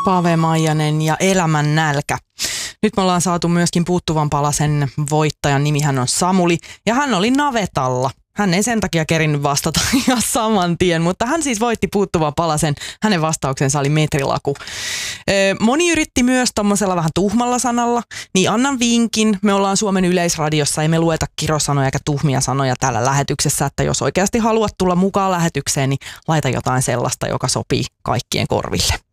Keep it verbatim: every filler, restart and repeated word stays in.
Pave Maijanen ja Elämän nälkä. Nyt me ollaan saatu myöskin puuttuvan palasen voittajan, nimihän on Samuli, ja hän oli navetalla. Hän ei sen takia kerinnyt vastata ihan saman tien, mutta hän siis voitti puuttuvan palasen. Hänen vastauksensa oli metrilaku. Moni yritti myös tommosella vähän tuhmalla sanalla, niin annan vinkin. Me ollaan Suomen Yleisradiossa, ei me lueta kirosanoja eikä tuhmia sanoja täällä lähetyksessä, että jos oikeasti haluat tulla mukaan lähetykseen, niin laita jotain sellaista, joka sopii kaikkien korville.